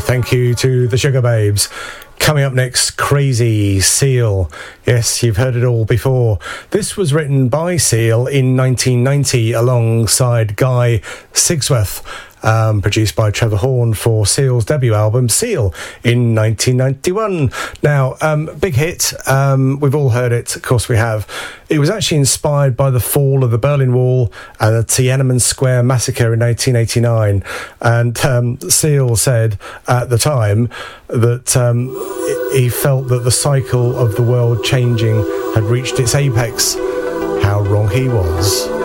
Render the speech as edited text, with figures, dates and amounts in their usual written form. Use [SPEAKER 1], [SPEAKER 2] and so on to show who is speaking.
[SPEAKER 1] Thank you to the Sugar Babes. Coming up next, Crazy, Seal. Yes, you've heard it all before. This was written by Seal in 1990 alongside Guy Sigsworth. Produced by Trevor Horn for Seal's debut album, Seal, in 1991. Now, big hit. We've all heard it. Of course we have. It was actually inspired by the fall of the Berlin Wall and the Tiananmen Square massacre in 1989. And Seal said at the time that he felt that the cycle of the world changing had reached its apex. How wrong he was.